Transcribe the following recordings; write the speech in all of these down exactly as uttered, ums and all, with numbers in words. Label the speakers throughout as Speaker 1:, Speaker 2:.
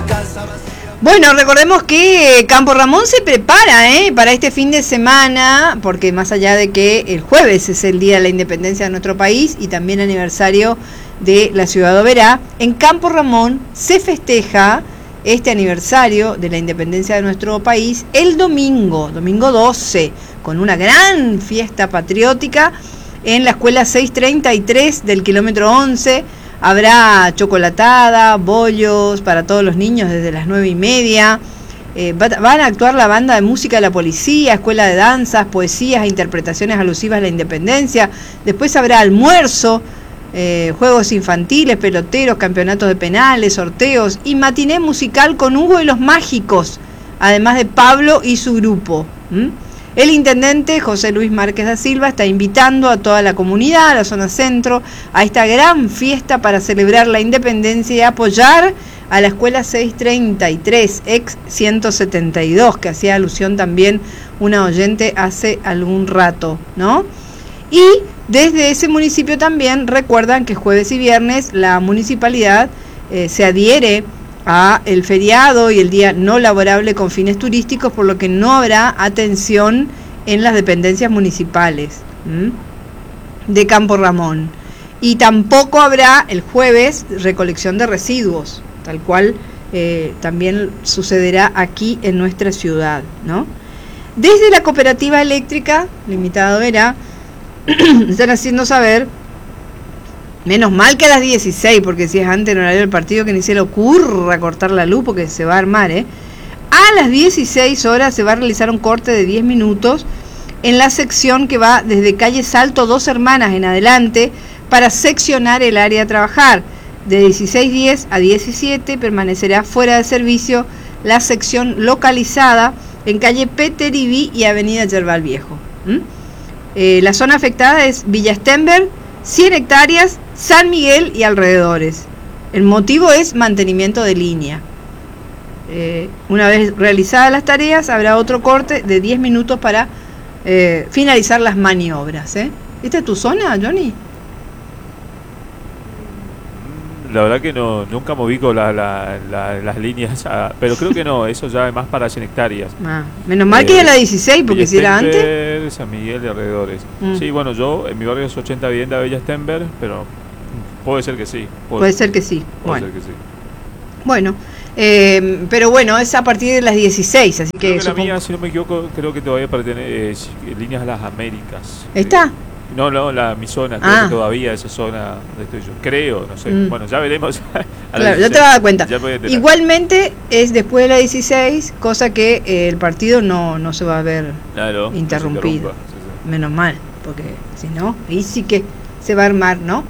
Speaker 1: Bueno, recordemos que Campo Ramón se prepara ¿eh? para este fin de semana, porque más allá de que el jueves es el Día de la Independencia de nuestro país y también aniversario de la ciudad de Oberá, en Campo Ramón se festeja este aniversario de la independencia de nuestro país el domingo, domingo doce, con una gran fiesta patriótica en la escuela seiscientos treinta y tres del kilómetro once. Habrá chocolatada, bollos para todos los niños desde las nueve y media. Eh, va, van a actuar la banda de música de la policía, escuela de danzas, poesías e interpretaciones alusivas a la independencia. Después habrá almuerzo, eh, juegos infantiles, peloteros, campeonatos de penales, sorteos y matiné musical con Hugo y los Mágicos, además de Pablo y su grupo. ¿Mm? El intendente José Luis Márquez da Silva está invitando a toda la comunidad, a la zona centro, a esta gran fiesta para celebrar la independencia y apoyar a la escuela seiscientos treinta y tres, ex ciento setenta y dos, que hacía alusión también una oyente hace algún rato, ¿no? Y desde ese municipio también recuerdan que jueves y viernes la municipalidad eh, se adhiere a el feriado y el día no laborable con fines turísticos, por lo que no habrá atención en las dependencias municipales ¿m? de Campo Ramón, y tampoco habrá el jueves recolección de residuos, tal cual eh, también sucederá aquí en nuestra ciudad, ¿no? Desde la cooperativa eléctrica limitada Oberá están haciendo saber, menos mal que a las dieciséis, porque si es antes en horario del partido, que ni se le ocurra cortar la luz, porque se va a armar, ¿eh? A las dieciséis horas se va a realizar un corte de diez minutos en la sección que va desde calle Salto Dos Hermanas en adelante para seccionar el área a trabajar. De dieciséis diez a diecisiete permanecerá fuera de servicio la sección localizada en calle Peteribí y avenida Yerbal Viejo. ¿Mm? Eh, la zona afectada es Villa Stenberg, cien hectáreas, San Miguel y alrededores. El motivo es mantenimiento de línea. Eh, una vez realizadas las tareas, habrá otro corte de diez minutos para eh, finalizar las maniobras. ¿eh? ¿Esta es tu zona, Johnny?
Speaker 2: La verdad que no, nunca me ubico la, la, la, las líneas, a, pero creo que no, eso ya es más para cien hectáreas.
Speaker 1: Ah, menos mal eh, que era la dieciséis, porque si era antes.
Speaker 2: San Miguel y alrededores. Mm. Sí, bueno, yo en mi barrio es ochenta vivienda de Villa Stenberg, pero puede ser que sí.
Speaker 1: Puede, puede ser que sí.
Speaker 2: Puede
Speaker 1: bueno.
Speaker 2: ser que sí.
Speaker 1: Bueno, eh, pero bueno, es a partir de las dieciséis, así
Speaker 2: creo
Speaker 1: que...
Speaker 2: que la mía, si no me equivoco, creo que todavía pertenece eh, líneas a las Américas.
Speaker 1: ¿Está?
Speaker 2: Eh, No, no, la, mi zona, creo
Speaker 1: ah.
Speaker 2: que todavía esa zona de estoy yo. Creo, no sé. Mm. Bueno, ya veremos.
Speaker 1: Claro, ya te vas a dar cuenta. Igualmente es después de la dieciséis, cosa que eh, el partido no, no se va a ver claro, interrumpido. No sí, sí. Menos mal, porque si no, ahí sí que se va a armar, ¿no?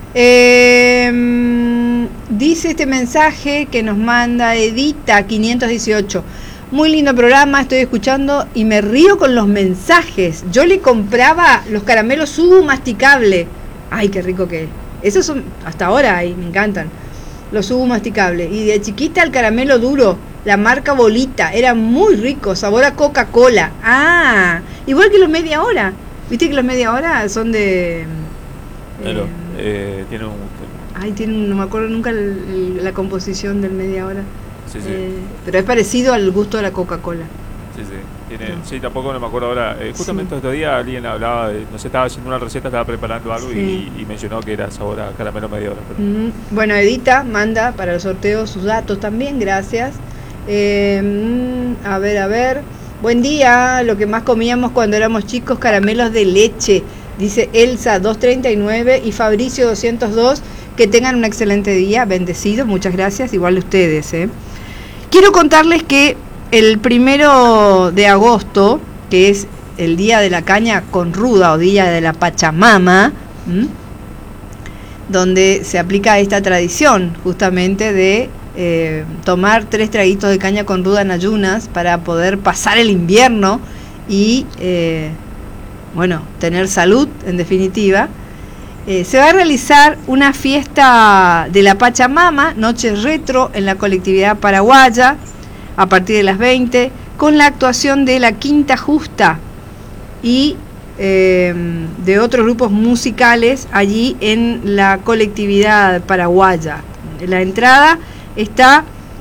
Speaker 1: Eh, dice este mensaje que nos manda Edita quinientos dieciocho. Muy lindo programa, estoy escuchando y me río con los mensajes. Yo le compraba los caramelos Subu masticable. Ay, qué rico que es. Esos son, hasta ahora ahí, me encantan. Los Subu masticables. Y de chiquita el caramelo duro, la marca Bolita. Era muy rico, sabor a Coca-Cola. Ah, igual que los media hora. ¿Viste que los media hora son de... Eh,
Speaker 2: Pero, eh, tiene un...
Speaker 1: Ay, tiene un, no me acuerdo nunca el, el, la composición del media hora.
Speaker 2: Sí, sí.
Speaker 1: Eh, pero es parecido al gusto de la Coca-Cola.
Speaker 2: Sí, sí. Tiene, no. Sí, tampoco no me acuerdo ahora. Eh, justamente sí. Otro día alguien hablaba, de, no sé, estaba haciendo una receta, estaba preparando algo sí. y, y mencionó que era sabor a caramelo media hora. Pero...
Speaker 1: Mm-hmm. Bueno, Edita manda para el sorteo sus datos también, gracias. Eh, mm, a ver, a ver. Buen día, lo que más comíamos cuando éramos chicos, caramelos de leche, dice Elsa doscientos treinta y nueve y Fabricio doscientos dos. Que tengan un excelente día, bendecido, muchas gracias, igual a ustedes, ¿eh? Quiero contarles que el primero de agosto, que es el día de la caña con ruda o día de la Pachamama, ¿m? donde se aplica esta tradición justamente de eh, tomar tres traguitos de caña con ruda en ayunas para poder pasar el invierno y, eh, bueno, tener salud en definitiva. Eh, se va a realizar una fiesta de la Pachamama, noche retro, en la colectividad paraguaya, a partir de las veinte, con la actuación de la Quinta Justa y eh, de otros grupos musicales allí en la colectividad paraguaya. La entrada está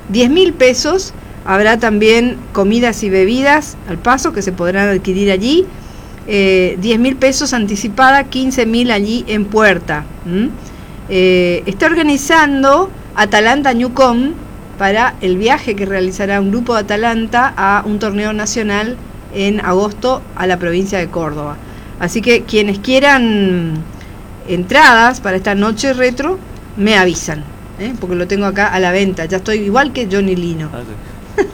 Speaker 1: diez mil pesos. Habrá también comidas y bebidas al paso que se podrán adquirir allí. Eh, diez mil pesos anticipada, quince mil allí en puerta. ¿Mm? Eh, está organizando Atalanta Newcom para el viaje que realizará un grupo de Atalanta a un torneo nacional en agosto a la provincia de Córdoba. Así que quienes quieran entradas para esta noche retro, me avisan, ¿eh? Porque lo tengo acá a la venta. Ya estoy igual que Johnny Lino. Ah, sí.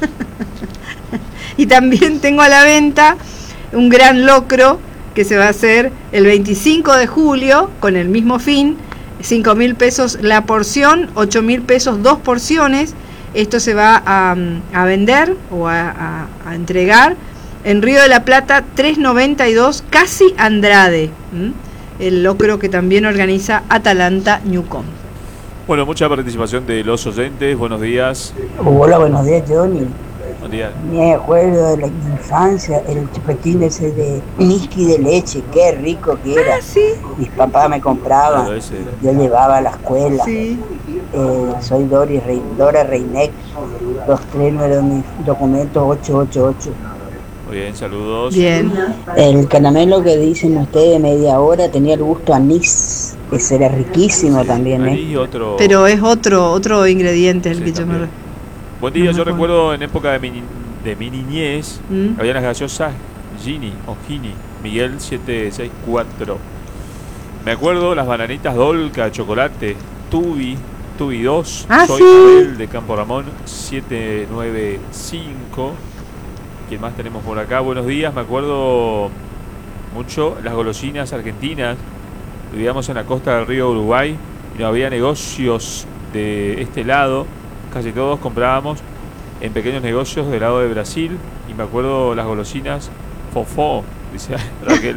Speaker 1: Y también tengo a la venta un gran locro que se va a hacer el veinticinco de julio con el mismo fin, cinco mil pesos la porción, ocho mil pesos dos porciones. Esto se va a, a vender o a, a, a entregar en Río de la Plata trescientos noventa y dos, casi Andrade, ¿m? El locro que también organiza Atalanta Newcom.
Speaker 2: Bueno, mucha participación de los oyentes. Buenos días.
Speaker 3: Hola, buenos días, Johnny.
Speaker 2: Buen día.
Speaker 3: Me acuerdo de la infancia, el chupetín ese de whisky de leche, qué rico que era.
Speaker 1: Ah, sí.
Speaker 3: Mis papás me compraban, claro, yo llevaba a la escuela. Sí. Eh, soy Doris Rey, Dora Reineck, los tres números de mis documentos ocho ocho ocho.
Speaker 2: Muy bien, saludos.
Speaker 1: Bien.
Speaker 3: El caramelo que dicen ustedes de media hora tenía el gusto a anís. Ese era riquísimo, sí, también, ¿eh?
Speaker 2: Otro...
Speaker 1: Pero es otro otro ingrediente el
Speaker 2: sí,
Speaker 1: que
Speaker 2: también.
Speaker 1: yo me...
Speaker 2: Buen día,
Speaker 1: no
Speaker 2: yo
Speaker 1: me
Speaker 2: recuerdo en época de mi, de mi niñez,
Speaker 1: ¿Mm?
Speaker 2: había las gaseosas Gini o Gini, Miguel setecientos sesenta y cuatro. Me acuerdo las bananitas Dolca de chocolate, Tubi, Tubi dos,
Speaker 1: ah,
Speaker 2: Soy
Speaker 1: ¿sí?
Speaker 2: Abel de Campo Ramón setecientos noventa y cinco. ¿Quién más tenemos por acá? Buenos días, me acuerdo mucho las golosinas argentinas. Vivíamos en la costa del río Uruguay y no había negocios de este lado. Casi todos comprábamos en pequeños negocios del lado de Brasil. Y me acuerdo las golosinas Fofó, dice Raquel.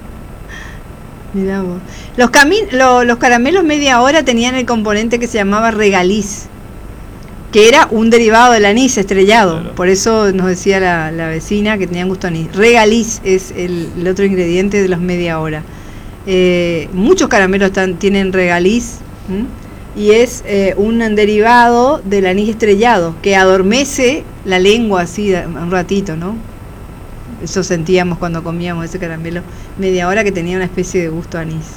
Speaker 1: Mirá vos. Los, cami- lo, los caramelos media hora tenían el componente que se llamaba regaliz, que era un derivado del anís estrellado. Claro. Por eso nos decía la, la vecina que tenían gusto a anís. Regaliz es el, el otro ingrediente de los media hora. Eh, muchos caramelos están, tienen regaliz, ¿m? Y es eh, un derivado del anís estrellado que adormece la lengua así un ratito, ¿no? Eso sentíamos cuando comíamos ese caramelo media hora, que tenía una especie de gusto a anís.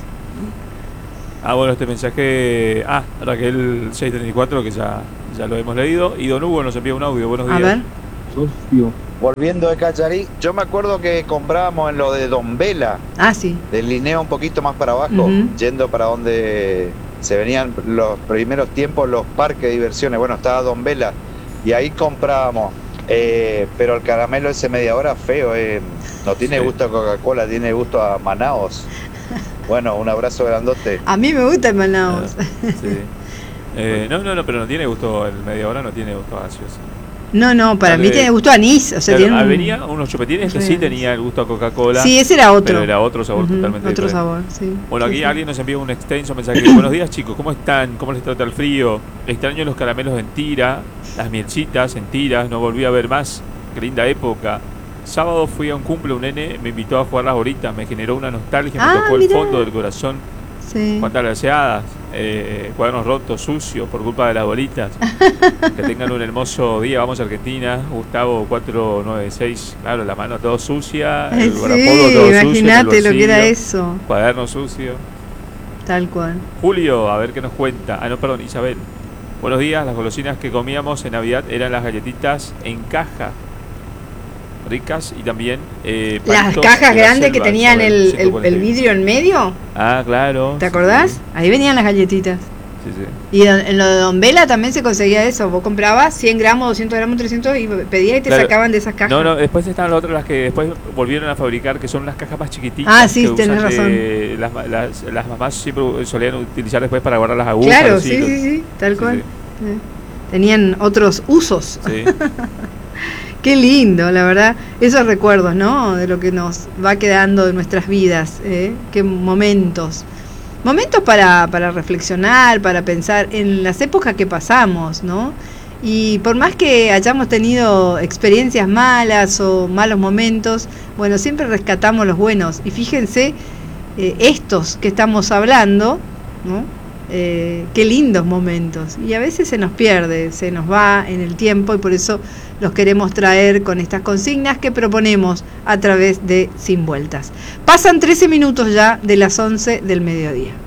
Speaker 2: Ah, bueno, este mensaje, ah, Raquel seiscientos treinta y cuatro, que ya, ya lo hemos leído, y Don Hugo nos envía un audio. Buenos días.
Speaker 1: A ver.
Speaker 4: Socio. Volviendo de Cacharí, yo me acuerdo que comprábamos en lo de Don Vela.
Speaker 1: Ah, sí.
Speaker 4: Del Linneo un poquito más para abajo, uh-huh. Yendo para donde se venían los primeros tiempos los parques de diversiones. Bueno, estaba Don Vela y ahí comprábamos. Eh, pero el caramelo ese media hora feo, eh, no tiene sí. gusto a Coca-Cola, tiene gusto a Manaos. Bueno, un abrazo grandote.
Speaker 1: A mí me gusta el Manaos.
Speaker 2: Uh, sí. eh, no, no, no, pero no tiene gusto, el media hora no tiene gusto gaseoso.
Speaker 1: No, no, para
Speaker 2: Dale.
Speaker 1: mí tiene gusto a anís. O sea,
Speaker 2: claro,
Speaker 1: tiene un...
Speaker 2: venía unos chupetines que sí tenía el gusto a Coca-Cola.
Speaker 1: Sí, ese era otro.
Speaker 2: Pero era otro sabor, uh-huh,
Speaker 1: otro
Speaker 2: totalmente diferente.
Speaker 1: sabor, sí.
Speaker 2: Bueno, aquí
Speaker 1: sí,
Speaker 2: alguien
Speaker 1: sí.
Speaker 2: nos envió un extenso mensaje. Buenos días, chicos, ¿cómo están? ¿Cómo les trata el frío? Extraño los caramelos en tira, las mielcitas en tiras, no volví a ver más. Qué linda época. Sábado fui a un cumple, un nene me invitó a jugar las bolitas, me generó una nostalgia,
Speaker 1: ah,
Speaker 2: me tocó
Speaker 1: mirá.
Speaker 2: el fondo del corazón.
Speaker 1: Sí.
Speaker 2: Cuántas graciadas, eh, cuadernos rotos, sucios por culpa de las bolitas. Que tengan un hermoso día. Vamos a Argentina. Gustavo cuatro nueve seis. Claro, la mano todo sucia, el
Speaker 1: sí,
Speaker 2: guardapolvo todo sucio.
Speaker 1: Imagínate lo que era eso.
Speaker 2: Cuaderno sucio.
Speaker 1: Tal cual.
Speaker 2: Julio, a ver qué nos cuenta. Ah, no, perdón, Isabel. Buenos días. Las golosinas que comíamos en Navidad eran las galletitas en caja. Ricas y también eh,
Speaker 1: las cajas grandes que tenían el, el, el vidrio en medio.
Speaker 2: Ah, claro.
Speaker 1: ¿Te acordás?
Speaker 2: Sí.
Speaker 1: Ahí venían las galletitas.
Speaker 2: Sí, sí.
Speaker 1: Y en lo de Don Vela también se conseguía eso. Vos comprabas cien gramos, doscientos gramos, trescientos y pedías y te claro. sacaban de esas cajas.
Speaker 2: No, no, después estaban las otras, las que después volvieron a fabricar, que son las cajas más chiquititas.
Speaker 1: Ah, sí,
Speaker 2: que
Speaker 1: tenés
Speaker 2: usan,
Speaker 1: razón.
Speaker 2: Eh, las, las, las mamás siempre solían utilizar después para guardar las agujas.
Speaker 1: Claro, sí, sí, sí, tal cual. Sí, sí. Sí. Tenían otros usos.
Speaker 2: Sí.
Speaker 1: Qué lindo, la verdad, esos recuerdos, ¿no? De lo que nos va quedando de nuestras vidas, ¿eh? Qué momentos. Momentos para, para reflexionar, para pensar en las épocas que pasamos, ¿no? Y por más que hayamos tenido experiencias malas o malos momentos, bueno, siempre rescatamos los buenos. Y fíjense, eh, estos que estamos hablando, ¿no? Eh, qué lindos momentos, y a veces se nos pierde, se nos va en el tiempo, y por eso los queremos traer con estas consignas que proponemos a través de Sin Vueltas. Pasan trece minutos ya de las once del mediodía.